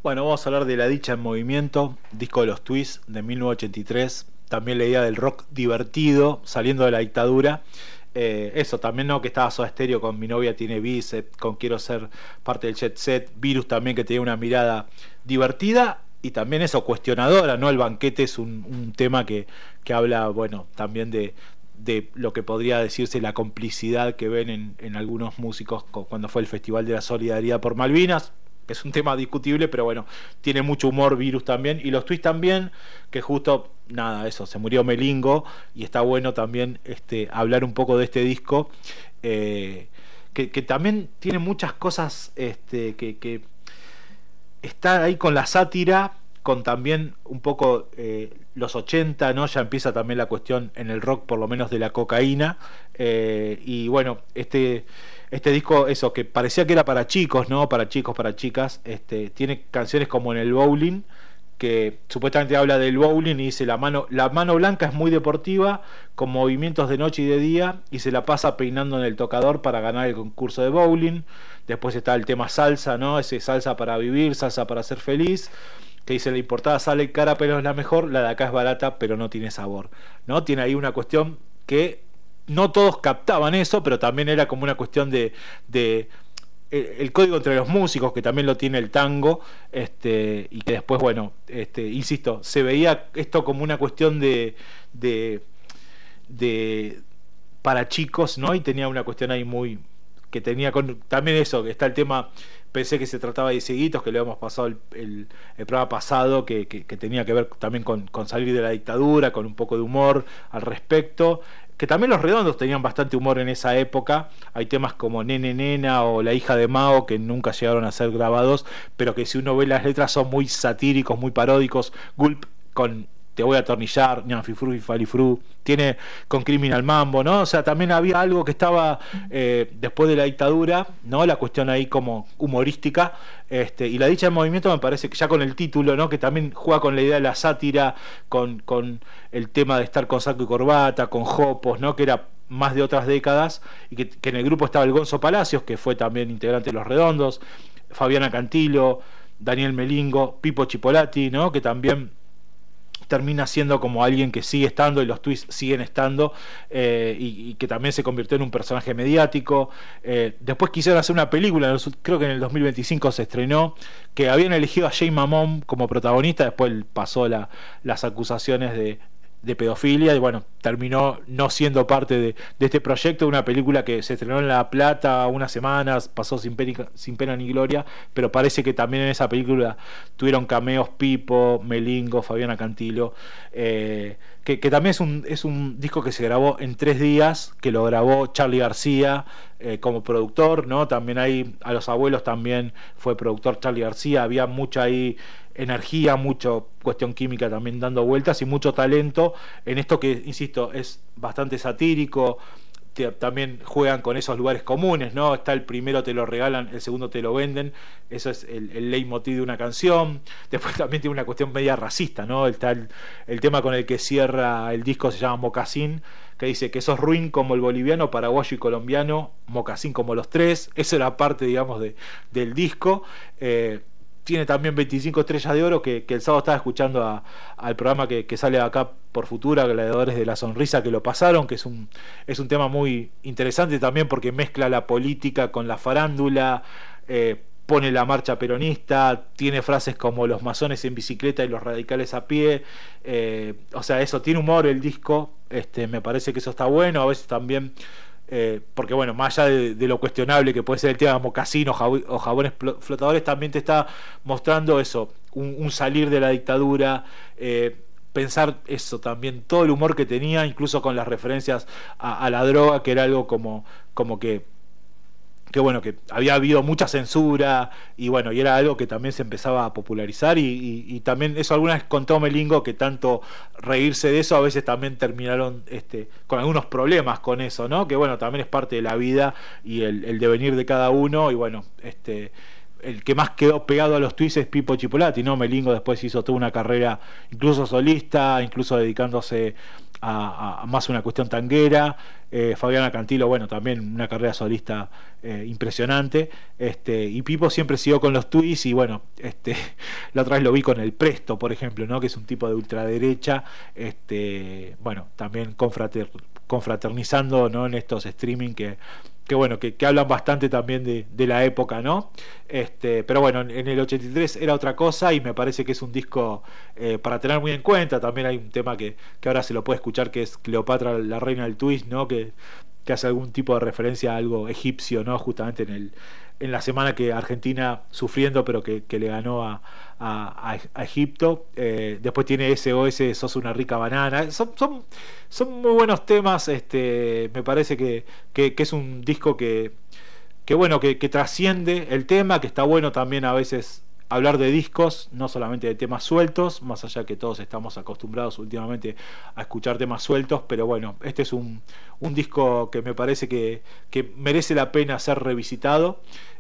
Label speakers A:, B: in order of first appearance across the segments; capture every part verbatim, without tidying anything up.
A: Bueno, vamos a hablar de La Dicha en Movimiento, disco de los Twists de mil novecientos ochenta y tres. También la idea del rock divertido, saliendo de la dictadura. Eh, eso, también no que estaba Soda Stereo con Mi novia tiene bíceps, con Quiero ser parte del jet set, Virus también que tenía una mirada divertida y también eso, cuestionadora, ¿no? El banquete es un, un tema que, que habla, bueno, también de, de lo que podría decirse la complicidad que ven en, en algunos músicos cuando fue el Festival de la Solidaridad por Malvinas. Es un tema discutible, pero bueno, tiene mucho humor Virus también, y los Twists también, que justo, nada, eso, se murió Melingo, y está bueno también este, hablar un poco de este disco, eh, que, que también tiene muchas cosas, este, que, que está ahí con la sátira, con también un poco eh, los ochenta, ¿no? Ya empieza también la cuestión en el rock, por lo menos de la cocaína, eh, y bueno, este... Este disco, eso, que parecía que era para chicos, ¿no? Para chicos, para chicas. Este, tiene canciones como En el Bowling, que supuestamente habla del bowling y dice la mano, la mano blanca es muy deportiva, con movimientos de noche y de día, y se la pasa peinando en el tocador para ganar el concurso de bowling. Después está el tema salsa, ¿no? Ese salsa para vivir, salsa para ser feliz, que dice la importada sale cara pero es la mejor, la de acá es barata pero no tiene sabor, ¿no? Tiene ahí una cuestión que no todos captaban eso, pero también era como una cuestión de, de el, el código entre los músicos, que también lo tiene el tango, este, y que después, bueno, este, insisto, se veía esto como una cuestión de, de, de para chicos, ¿no? Y tenía una cuestión ahí muy que tenía con, también eso, que está el tema, pensé que se trataba de cieguitos, que le habíamos pasado el, el, el programa pasado, que, que, que tenía que ver también con, con salir de la dictadura, con un poco de humor al respecto, que también los Redondos tenían bastante humor en esa época. Hay temas como Nene Nena o La hija de Mao que nunca llegaron a ser grabados, pero que si uno ve las letras son muy satíricos, muy paródicos. Gulp con Te voy a atornillar, Ñanfifru y Falifru, tiene con Criminal Mambo, ¿no? O sea, también había algo que estaba eh, después de la dictadura, ¿no? La cuestión ahí como humorística, este, y La Dicha en Movimiento me parece que ya con el título, ¿no? Que también juega con la idea de la sátira, con, con el tema de estar con saco y corbata, con jopos, ¿no? Que era más de otras décadas, y que, que en el grupo estaba el Gonzo Palacios, que fue también integrante de Los Redondos, Fabiana Cantilo, Daniel Melingo, Pipo Chipolati, ¿no? Que también termina siendo como alguien que sigue estando y los Twists siguen estando, eh, y, y que también se convirtió en un personaje mediático. Eh, después quisieron hacer una película, creo que en el dos mil veinticinco se estrenó, que habían elegido a Jay Mamón como protagonista, después pasó la, las acusaciones de de pedofilia y bueno, terminó no siendo parte de, de este proyecto, una película que se estrenó en La Plata unas semanas, pasó sin pena, sin pena ni gloria, pero parece que también en esa película tuvieron cameos Pipo, Melingo, Fabiana Cantilo, eh, que, que también es un, es un disco que se grabó en tres días, que lo grabó Charly García eh, como productor, ¿no? También ahí a Los Abuelos también fue productor Charly García, había mucha ahí energía, mucho cuestión química también dando vueltas y mucho talento en esto que, insisto, es bastante satírico. Te, también juegan con esos lugares comunes, ¿no? Está el primero te lo regalan, el segundo te lo venden, eso es el, el leitmotiv de una canción. Después también tiene una cuestión media racista, ¿no? Está el, el tema con el que cierra el disco, se llama Mocasín, que dice que sos ruin como el boliviano, paraguayo y colombiano, mocasín como los tres. Eso era parte, digamos, de, del disco. eh, Tiene también veinticinco estrellas de oro, que, que el sábado estaba escuchando a, al programa que, que sale acá por Futura, Gladiadores de la Sonrisa, que lo pasaron, que es un, es un tema muy interesante también porque mezcla la política con la farándula, eh, pone la marcha peronista, tiene frases como los masones en bicicleta y los radicales a pie, eh, o sea, eso, tiene humor el disco, este, me parece que eso está bueno, a veces también... Eh, porque bueno, más allá de, de lo cuestionable que puede ser el tema de mocasín o, jab o jabones flotadores, también te está mostrando eso, un, un salir de la dictadura, eh, pensar eso también, todo el humor que tenía, incluso con las referencias a, a la droga, que era algo como, como que que bueno, que había habido mucha censura y bueno, y era algo que también se empezaba a popularizar y, y, y también eso alguna vez contó Melingo, que tanto reírse de eso a veces también terminaron este, con algunos problemas con eso, ¿no? Que bueno, también es parte de la vida y el, el devenir de cada uno y bueno, este... el que más quedó pegado a los Twists es Pipo Chipolati, ¿no? Melingo después hizo toda una carrera incluso solista, incluso dedicándose a, a más una cuestión tanguera. eh, Fabiana Cantilo, bueno, también una carrera solista eh, impresionante, este, y Pipo siempre siguió con los twists, y bueno, este, la otra vez lo vi con el Presto, por ejemplo, ¿no? Que es un tipo de ultraderecha, este, bueno, también confrater, confraternizando, ¿no? En estos streaming que que bueno, que, que hablan bastante también de, de la época, ¿no? Este, pero bueno, en el ochenta y tres era otra cosa, y me parece que es un disco eh, para tener muy en cuenta. También hay un tema que, que ahora se lo puede escuchar, que es Cleopatra, la reina del twist, ¿no? Que, que hace algún tipo de referencia a algo egipcio, ¿no? Justamente en el en la semana que Argentina sufriendo, pero que, que le ganó a, a, a Egipto. Eh, después tiene S O S, Sos una rica banana. Son, son, son muy buenos temas. Este, me parece que, que, que es un disco que, que bueno, que, que trasciende el tema, que está bueno también a veces hablar de discos, no solamente de temas sueltos, más allá que todos estamos acostumbrados últimamente a escuchar temas sueltos, pero bueno, este es un, un disco que me parece que, que merece la pena ser revisitado,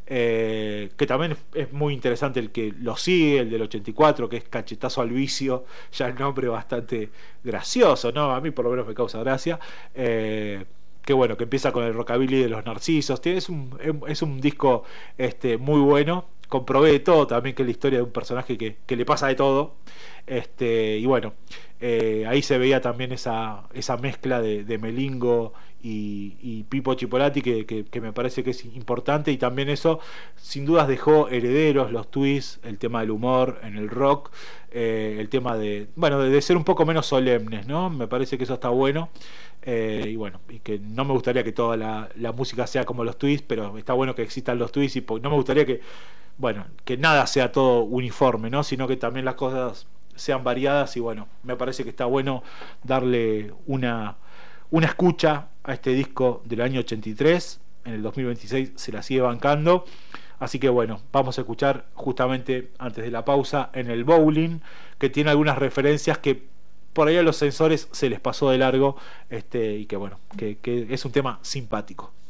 A: eh, que también es muy interesante el que lo sigue, el del ochenta y cuatro, que es Cachetazo al Vicio, ya el nombre bastante gracioso, ¿no? A mí por lo menos me causa gracia. eh, que bueno, que empieza con el rockabilly de los Narcisos. Es un, es un disco este, muy bueno. Comprobé de todo también, que es la historia de un personaje que, que le pasa de todo. Este, y bueno, eh, ahí se veía también esa, esa mezcla de, de Melingo y, y Pipo Chipolati, que, que, que me parece que es importante, y también eso sin dudas dejó herederos, los twists, el tema del humor en el rock, eh, el tema de, bueno, de, de ser un poco menos solemnes, ¿no? Me parece que eso está bueno. Eh, y bueno, y que no me gustaría que toda la, la música sea como los twists, pero está bueno que existan los twists, y no me gustaría que, bueno, que nada sea todo uniforme, ¿no? Sino que también las cosas sean variadas, y bueno, me parece que está bueno darle una, una escucha a este disco del año ochenta y tres. En el dos mil veintiséis se la sigue bancando, así que bueno, vamos a escuchar justamente antes de la pausa En el Bowling, que tiene algunas referencias que por ahí a los sensores se les pasó de largo, este, y que bueno, que, que es un tema simpático.